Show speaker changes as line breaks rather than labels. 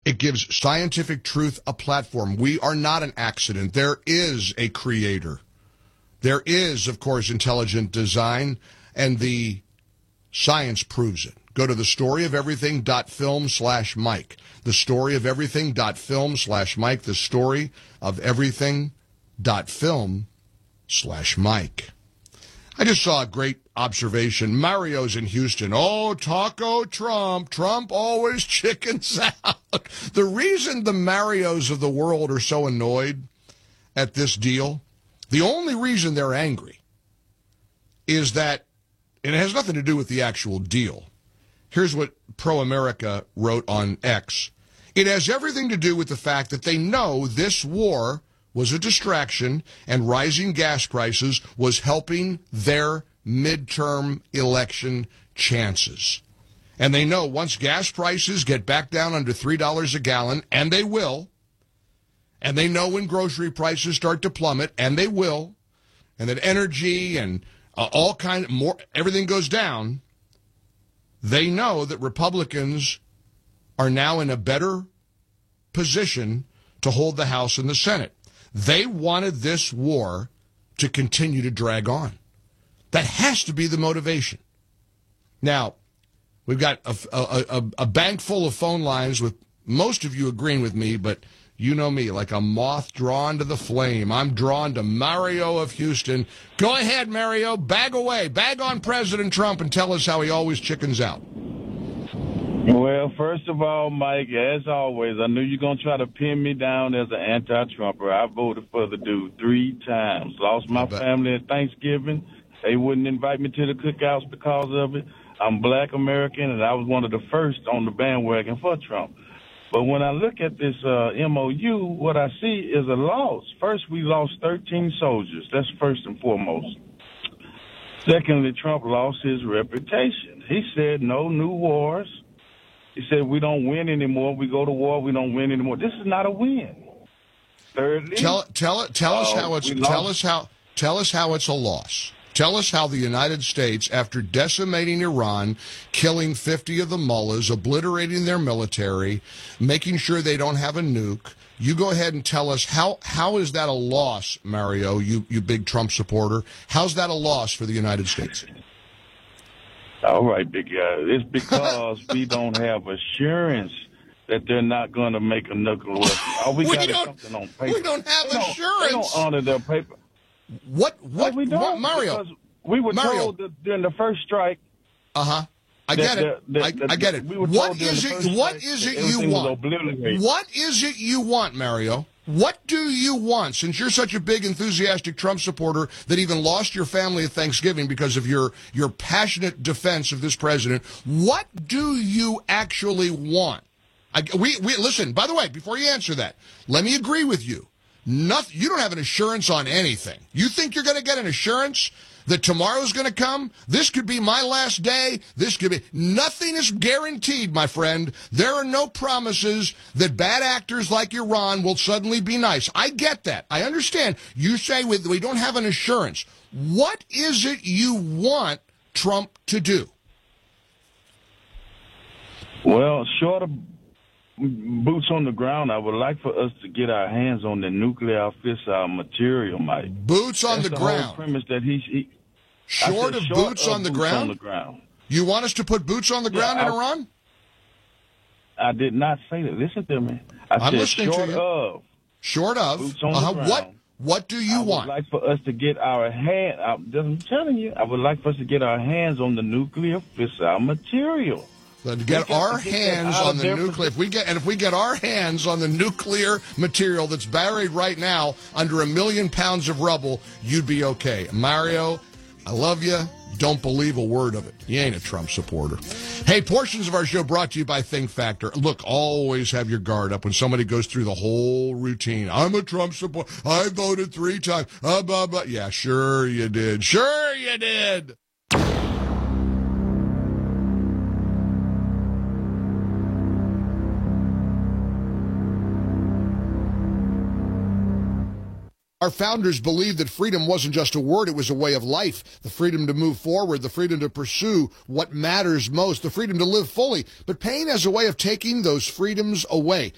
It gives scientific truth a platform. We are not an accident. There is a creator. There is, of course, intelligent design, and the science proves it. Go to thestoryofeverything.film/Mike. Thestoryofeverything.film/Mike. Thestoryofeverything.film/Mike. I just saw a great observation. Mario's in Houston. Oh, Taco Trump. Trump always chickens out. The reason the Marios of the world are so annoyed at this deal, the only reason they're angry is that, and it has nothing to do with the actual deal. Here's what Pro-America wrote on X. It has everything to do with the fact that they know this war was a distraction and rising gas prices was helping their midterm election chances. And they know once gas prices get back down under $3 a gallon, and they will, and they know when grocery prices start to plummet, and they will, and that energy and all kind of more, everything goes down, they know that Republicans are now in a better position to hold the House and the Senate. They wanted this war to continue to drag on. That has to be the motivation. Now, we've got a bank full of phone lines with most of you agreeing with me, but you know me, like a moth drawn to the flame. I'm drawn to Mario of Houston. Go ahead, Mario. Bag away. Bag on President Trump and tell us how he always chickens out.
Well, first of all, Mike, as always, I knew you're going to try to pin me down as an anti-Trumper. I voted for the dude 3 times. Lost my family at Thanksgiving. They wouldn't invite me to the cookouts because of it. I'm Black American, and I was one of the first on the bandwagon for Trump. But when I look at this MOU, what I see is a loss. First, we lost 13 soldiers. That's first and foremost. Secondly, Trump lost his reputation. He said no new wars. He said we don't win anymore. We go to war, we don't win anymore. This is not a win. Thirdly,
tell us how it's a loss. Tell us how the United States, after decimating Iran, killing 50 of the mullahs, obliterating their military, making sure they don't have a nuke, you go ahead and tell us how is that a loss, Mario, you big Trump supporter? How's that a loss for the United States?
All right, big guy. It's because we don't have assurance that they're not going to make a nuclear weapon. All we got is something on paper.
We don't have assurance.
They don't honor their paper.
What,
we don't,
Mario?
We were told that during the first strike.
I get it. I get it. What is it you want? What is it you want, Mario? What do you want, since you're such a big, enthusiastic Trump supporter that even lost your family at Thanksgiving because of your passionate defense of this president? What do you actually want? We listen, by the way, before you answer that, let me agree with you. You don't have an assurance on anything. You think you're going to get an assurance that tomorrow's going to come? This could be my last day. This could be. Nothing is guaranteed, my friend. There are no promises that bad actors like Iran will suddenly be nice. I get that. I understand. You say we don't have an assurance. What is it you want Trump to do?
Well, short of boots on the ground, I would like for us to get our hands on the nuclear fissile material, Mike.
Boots on the ground.
Whole premise that
short of boots on the ground? You want us to put boots on the ground in Iran?
I did not say that. Listen to me.
I'm listening to you.
Short of. Boots on the ground.
What do you want?
I would like for us to get our I'm telling you, I would like for us to get our hands on the nuclear fissile material.
To get our hands on the nuclear, if we get our hands on the nuclear material that's buried right now under 1 million pounds of rubble, you'd be okay. Mario, I love you. Don't believe a word of it. You ain't a Trump supporter. Hey, portions of our show brought to you by Think Factor. Look, always have your guard up when somebody goes through the whole routine. I'm a Trump supporter. I voted 3 times. Blah, blah. Yeah, sure you did. Sure you did. Our founders believed that freedom wasn't just a word, it was a way of life. The freedom to move forward, the freedom to pursue what matters most, the freedom to live fully. But pain has a way of taking those freedoms away.